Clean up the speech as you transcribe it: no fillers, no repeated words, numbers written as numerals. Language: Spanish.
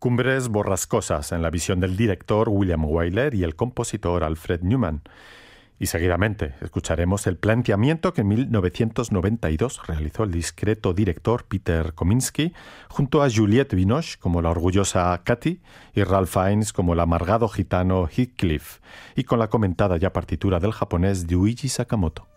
Cumbres borrascosas en la visión del director William Wyler y el compositor Alfred Newman. Y seguidamente escucharemos el planteamiento que en 1992 realizó el discreto director Peter Kominsky junto a Juliette Binoche como la orgullosa Katy y Ralph Fiennes como el amargado gitano Heathcliff, y con la comentada ya partitura del japonés Ryuichi Sakamoto.